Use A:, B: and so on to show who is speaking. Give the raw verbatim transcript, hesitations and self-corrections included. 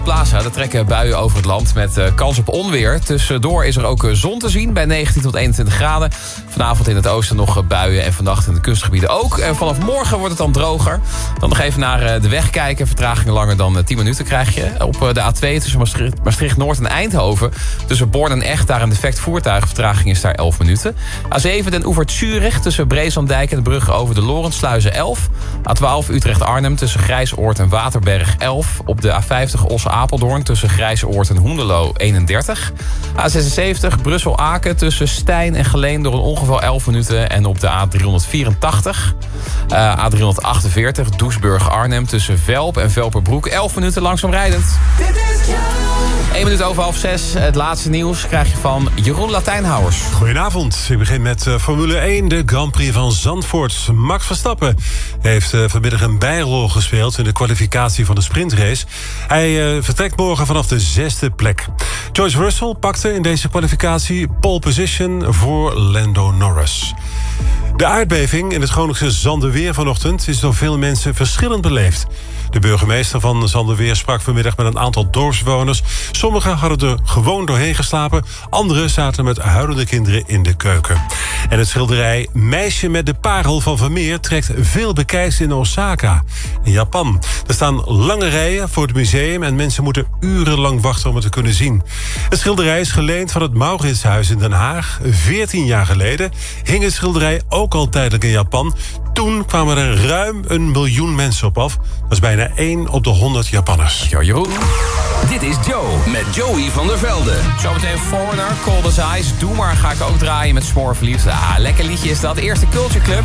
A: Plaza, er trekken buien over het land met uh, kans op onweer. Tussendoor is er ook uh, zon te zien bij negentien tot eenentwintig graden. Vanavond in het oosten nog uh, buien en vannacht in de kustgebieden ook. En vanaf morgen wordt het dan droger. Dan nog even naar uh, de weg kijken. Vertragingen langer dan uh, tien minuten krijg je. Op uh, de A twee tussen Maastricht, Maastricht Noord en Eindhoven. Tussen Born en Echt, daar een defect voertuig. Vertraging is daar elf minuten. A zeven Den Oever Zurich tussen Breeslanddijk en de brug over de Lorentsluizen elf. A twaalf Utrecht Arnhem tussen Grijsoord en Waterberg elf. Op de A vijftig Osse Apeldoorn tussen Grijsoord en Hoenderloo eenendertig. A zesenzeventig Brussel-Aken tussen Stijn en Geleen door een ongeval elf minuten. En op de A driehonderdvierentachtig. Uh, A driehonderdachtenveertig Doesburg-Arnhem tussen Velp en Velperbroek elf minuten langzaam rijdend. één minuut over half zes. Het laatste nieuws krijg je van Jeroen Latijnhouwers.
B: Goedenavond. Ik begin met uh, Formule één, de Grand Prix van Zandvoort. Max Verstappen heeft uh, vanmiddag een bijrol gespeeld in de kwalificatie van de sprintrace. Hij uh, vertrekt morgen vanaf de zesde plek. George Russell pakte in deze kwalificatie pole position voor Lando Norris. De aardbeving in het Groningse Zandeweer vanochtend is door veel mensen verschillend beleefd. De burgemeester van Zandeweer sprak vanmiddag met een aantal dorpsbewoners. Sommigen hadden er gewoon doorheen geslapen. Anderen zaten met huilende kinderen in de keuken. En het schilderij Meisje met de Parel van Vermeer trekt veel bekijks in Osaka, in Japan. Er staan lange rijen voor het museum en mensen moeten urenlang wachten om het te kunnen zien. Het schilderij is geleend van het Mauritshuis in Den Haag. veertien jaar geleden hing het schilderij ook al tijdelijk in Japan. Toen kwamen er ruim een miljoen mensen op af. Dat is bijna één op de honderd Japanners.
A: Jo, Jeroen.
C: Dit is Joe met Joey van der Velde.
A: Zometeen Foreigner, Cold as Ice. Doe maar, ga ik ook draaien met Smoor Verliefd. Ah, lekker liedje is dat. Eerste Culture Club.